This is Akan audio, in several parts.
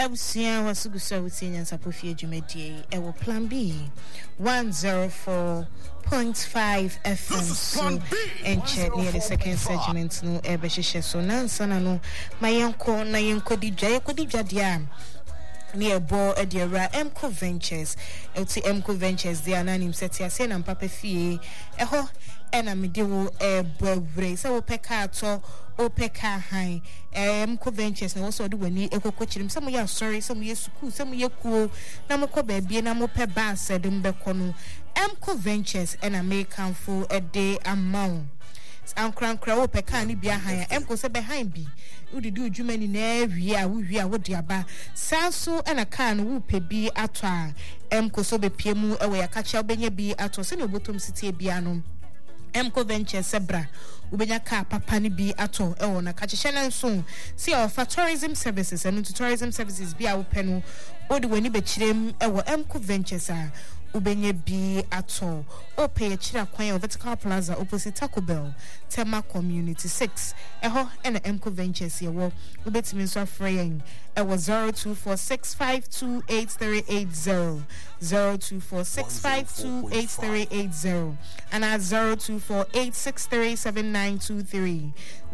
Ebusia wasugusa utinya sapofie dwumadie ewo plan B 104.5 FM so enche near the second segment no ebehihye so nansana no mayenko na yenkodi dia near Bo Ediera Mco Ventures LT Mco Ventures they are nanim seti ase na mpapa fie eho ena medewo ebwre se wo peka to o peka han Mco Ventures na wo so de wani ekokochirim some ya sorry some ye school some ye kuo na mko baabie na mo pe ba sedem beko no Mco Ventures ena make kanfo a day amount ankra wo peka ni bia han Mco se behind bi udi do dwumani na wi a wo de aba sanso ena kan wo pe bi ato a Mco so be piemu ewe ya kacha obenya bi ato se ne obotom city bia no Mco Ventures sebra ubenya ka papa ni bi ato ewo na kachehye na nso si of tourism services and tourism services bia wo pe no odi wani be kirem ewo Mco Ventures a ubenye bi ato ope ye chira kwan vertical plaza opposite Taco Bell Tema Community 6 eho ena Mco Ventures ye wo ubetimi nso afreyen ewo 0246528380 0246528380 and at 0248637923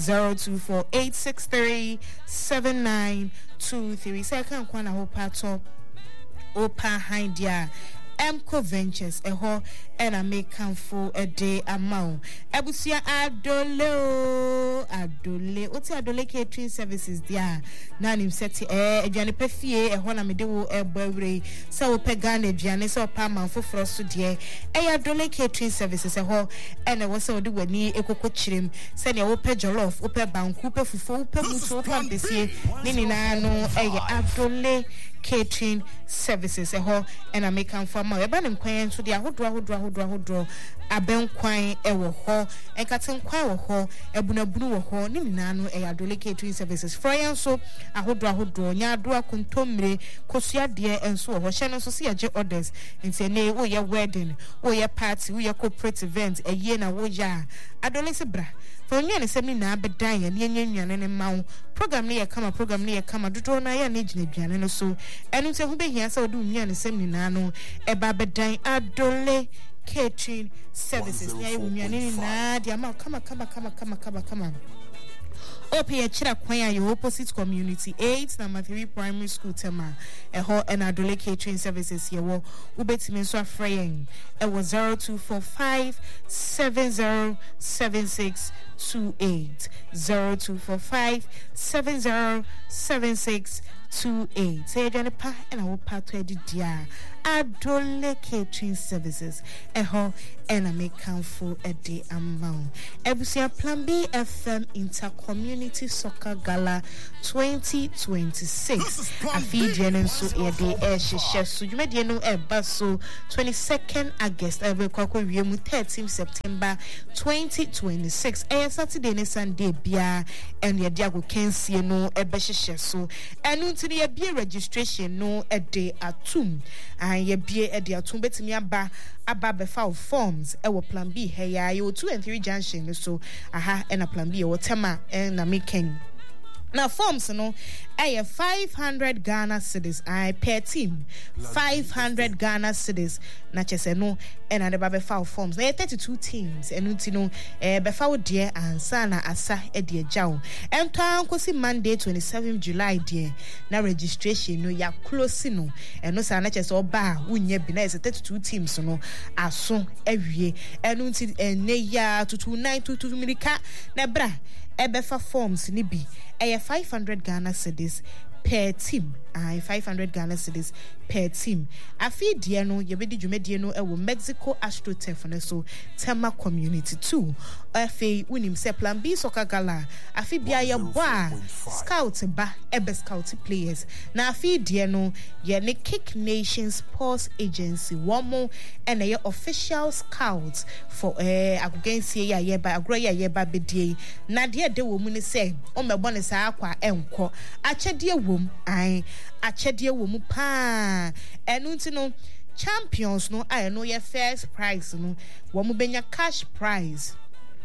0248637923 say kan kwana ho pato opa hindia Mco Ventures eho ena make kanfo a day amount ebusia adole oti adole catering services dia na nim seti aduane pefie eho na medewo ebawre se wo pegana aduane se opa manfo froso de adole catering services eho ena wo se wo de wani ekokochirim se ne wo pe jollof wo pe banku pe fufu wo pe mutu wo pa besie ni na no adole catering services eho ena make kanfo ma eba nim kwan so de ahodro abenkwan ewo ho enkaten kwan wo ho ebunabunu wo ho ni nyina no adole catering services froyen so ahodro nya ado akontomre kosua de enso wo ho hye no so se age orders nti ne wo ye wedding wo ye party wo ye corporate event eye na wo ya adole se bra for nya ne semi na abedan ya ne nyanwane ne mawo program ne ye kama dodo na ya ne gina duane no so enu se hu behia se odu nya ne semi na no eba bedan adole catering services nya ye wunyane na dia ma kama Ope ya chira kwanya yo opposite community 8 number 3 primary school tema eho and adole catering services ye wo ubetimi so afreyen e wo 0245707628 0245707628 say jane pa and wo pa to dia adole catering services eho and I make kanfo a day amount ebusia plan B FM Intercommunity Soccer Gala 2026 afidie nso e dey ehye so dwumade no eba so 22nd August ebe kwakọ wiem 13 September 2026 Saturday and Sunday bia and ye dia go kensie no ebe hye so enu ntini ye bia registration no e dey atum and ye bia e dey atum betimi aba befa forms ewo plan B heya yo 2 and 3 junction so aha and a plan B wo tema na making now forms no 500 Ghana cedis per team 500 Ghana cedis na chese no and the babe file forms 32 teams and no befa dear and sana asa e de jaw ento ankosi Monday 27 July dear na registration no ya close no and no sana chese oba unye bi na 32 teams no aso ewie enu nti ene ya 2292 milika na bra ebefa forms ni bi 500 Ghana cedis per team 500 Ghana cedis per team afi die no yebedi dwumedie no ewo Mexico AstroTurf no so Tema Community 2 afi unim se plan B soccer gala afi bia ye boa scout ba ebe scout players na afi die no ye ne Kick Nation Sports Agency womo and ye official scouts for agogensie ya ye ba agro ya ye ba bedie na de wo mu ne se o mebo ne sa akwa enko achede wom achede wo mu pa enu nti no champions no I know your first prize no wo mu benya cash prize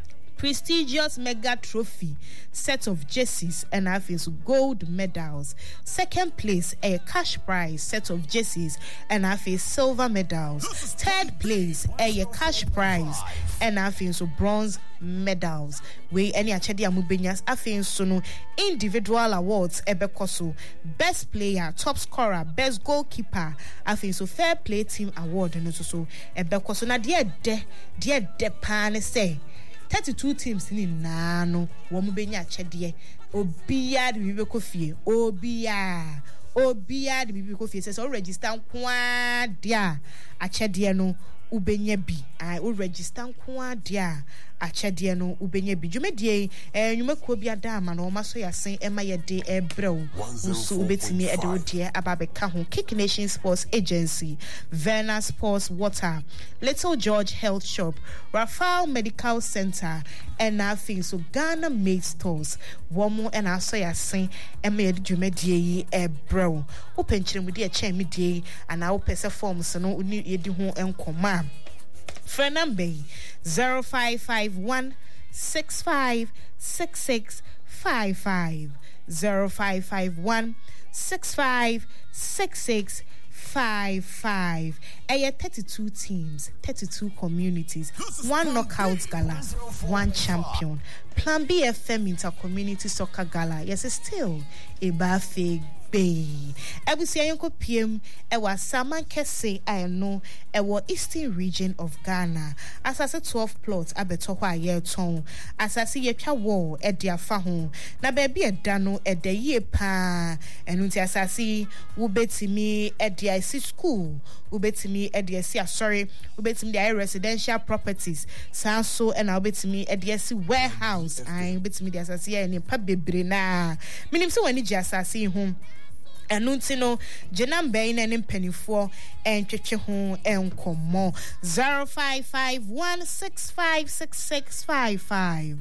prestigious mega trophy, set of jerseys, and I think gold medals. Second place, a cash prize, set of jerseys, and I think silver medals. Third place, a cash prize, and I think bronze medals. We any achedi amubenyas afin so no individual awards ebekoso, best player, top scorer, best goalkeeper, afin so fair play team award no so ebekoso na de pan say 32 teams ni na no wo mubenya achede obiya de bibeko fie obiya de bibeko fie say so register kwa dia achede no ubenya bi o register kwa dia achede no ubenya bi dwumedie nwumako bi adama na o maso yasen ema ye de ebrew so ubetimi ede odie ababeka ho Kick Nation Sports Agency, Verna Sports Water, Little George Health Shop, Rafale Medical Center, and nothing so Ghana Made Stores womo and aso yasen ema ye de dwumedie ebrew open chire mu de chemi die ana o pese forms no uni ye di ho enkoma for number 0551 656655 0551 656655 32 teams, 32 communities, one knockout gala, one champion. Plan B FM Inter-Community Soccer Gala. Yes, it's still a buffet. Ebusia yonko PM ewa Saman Kese ayano ewa Eastern region of Ghana. Asase 12 plots abeto hwa ye ton. Asase ye pya wo edi afa ho. Na baby edano ede ye pa. Enunti asase ubetimi edi isi school. Ubetimi edi isi ubetimi di residential properties. Sanso ena ubetimi edi isi warehouse. Ay ubetimi di asase ye ni pa bebre na. Minim se wani ji asase home. Anuntino Jenambe na nimpenifo entwetwe ho enkomo 0551656655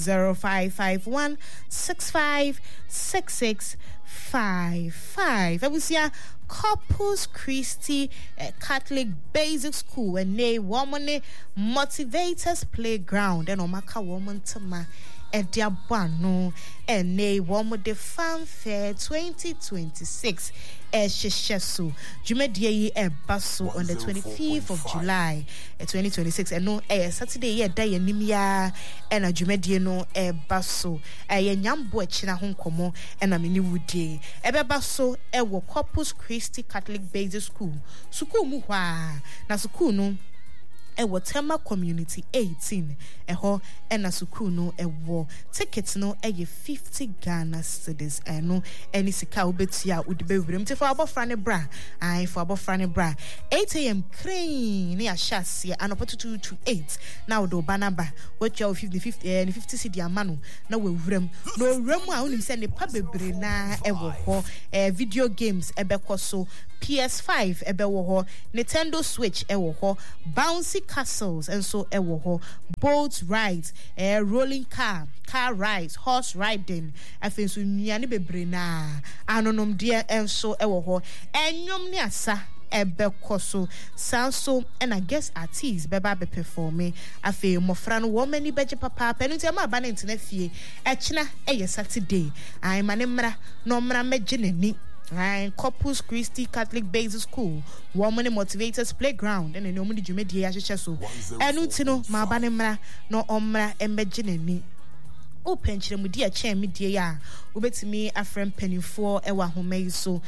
0551656655 Abusia Corpus Christi Catholic Basic School and ne woman motivators playground and omaka woman tama Ediabano and ne woman de fanfare 2026 Sheshesu Jumedie Basso on the 25th of July 2026 and no Saturday ye day nimia and a Jumedie no Basso a nyambo china home komo and a mini woodie ebe basso ewo Corpus Christi Catholic Basic School suku muhwa na suku no ewo Tema Community 18 eho ena suku no ewo tickets no eye 50 Ghana cedis eno eni sika obetia udibe wrem te for abofra ne bra ai for abofra ne bra 8 am crane ne ahyasia anopoto 2 to 8 now do banaba what your 50 cedi amano na we wrem no wrem a unim se ne pa bebre na ewo ho video games ebekoso PS5 ebewo ho Nintendo Switch ewo ho bouncy castles and so ewo ho boat rides rolling car rides horse riding afenso nuane bebre na anonom de enso ewo ho enyom ne asa ebekoso sanso and I guess artists beba be performing afi mofra no woman ni beje papa penunti ama ba na internet fie echina eye Saturday ai manemra no mra mejenani Corpus Christi Catholic Basic School, woman motivators playground, and no money Jumedie Asheso. And Utino, Mabanemra, no omra embegineni. Open Chimudia Chen Media, Ubet me a friend penny 4 Ewa Home so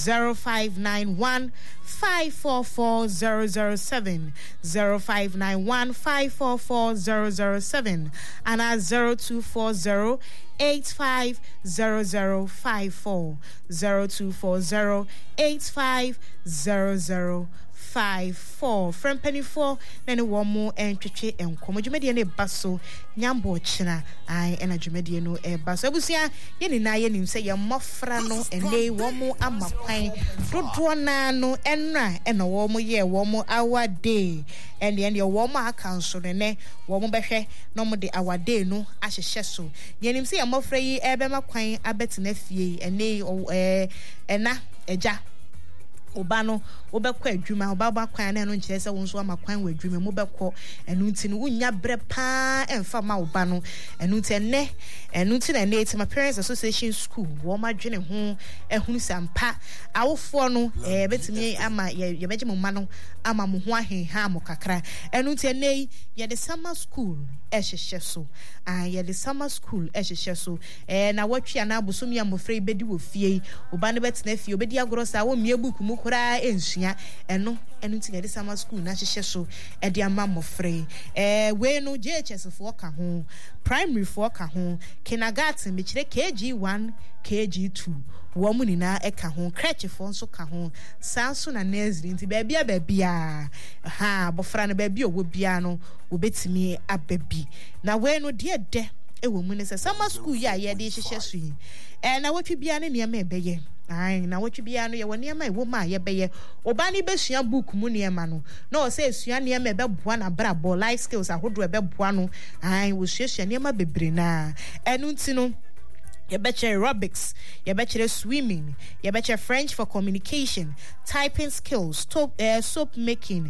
0591 544 007 0591 544 007 and at 0240 850054 0240 850054 from penny 4 nene womo entwetwe enkomo dwumede ne baso nyambo china ai ena dwumede no e baso abusia ye ni na ye nim se ye mofra no ene womo amakwan dodo na no enra ena womo ye womo awade ene womo akanso ne womo behwe no mo de awade no ahyehye so ye nim se ye mofra yi ebe makwan abetena fie ene ena eja Obano, Obekwa Juma, Obaba Kwan and Chesa, one so my Kwan with Dream, Mobeko, and Nuntin Unya Brepa and Fama Obano, and Nuntene, and Nuntin and Nate, my Parents Association School, Warma Jenny Home, and Hunsam Pa, our fono, bet me, Ama, your Benjamin Mano, Ama Muahi, Hamo Kakra, and Nuntene, ye the summer school, Esheso, ye the summer school, Esheso, and I watch you now, Busumi, I'm afraid Bedi will fear, Ubanabet's nephew, Bedia Gross, I won't be able to kura ensia eno enunti de summer school na hyehyɛ so e de amamo free we no JHS for ka ho primary for ka ho kindergarten me kire KG1 KG2 wo mu ni na e ka ho crèche for nso ka ho sanso na nursery nti ba bia ha bofra na ba bia wo bia no wo betimi ababi na we no de ewo mu ne summer school ya ye de hyehyɛ so yi na wotwe bia ne niam ebeye ai na wotwe bia no ye woni ema ewo ma ye beye oba ni besua book mu ne ema no na o se esua ne ema ebeboa na brabo life skills ahodo ebeboa no ai wo suasua ne ema bebre na enu ntino you betcha aerobics, you betcha swimming, you betcha French for communication, typing skills, soap making,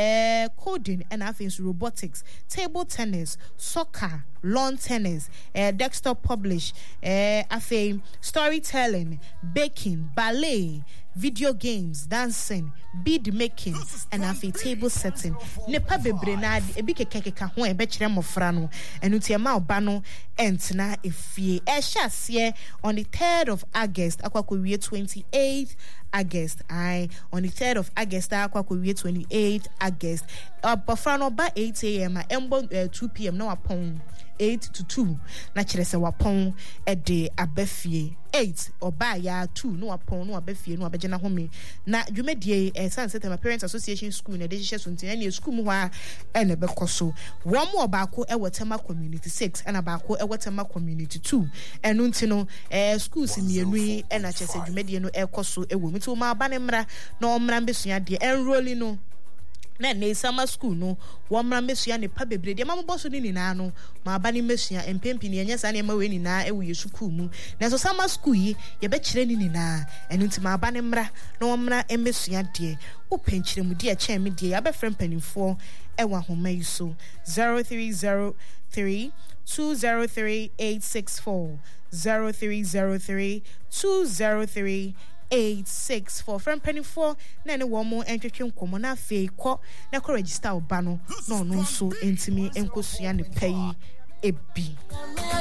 coding, and I think robotics, table tennis, soccer, lawn tennis, desktop publish, I think storytelling, baking, ballet, video games, dancing, bead making, and I think table setting. Nepa bebre na ebi kekeka ho e betcha mofra no, enu tie ma obano entna efie. Here on the 3rd of August, Akwakowie 28th August. On the 3rd of August, Akwakowie 28th August. Bafrano ba 8 a.m. Embo 2 p.m. No upon 8 to 2. Na chirese wapon ede abefie 8 oba ya 2 no upon no abefie no abegena home. Na dwumedie Sunset my Parents Association School na de hye so na school mu ha ene bekoso. Wo mo obako e Wotema Community 6 and abako e Wotema Community 2. Enu ntino schools mienu yi e na chese dwumedie no ekoso ewo mi to ma ba ne mra na omra mbesua de enrolling no na summer school no wo mra mesua ne pa bebre de mamo boso ni na no ma ba ni mesua empempi ne nya sa ne ma we ni na e wo yesu school mu na so summer school yi ye be kire ni na enu nti ma ba ne mra na wo mra emesua de wo penkire mu de a chen me de ya be frem panifo e wa homa yi so 0303 203 864 0303 203 864 from penny 4 na ne wo mo entwetwe nkomo na fe kɔ na kɔ register oba no no so entimi enkosua ne pay ebi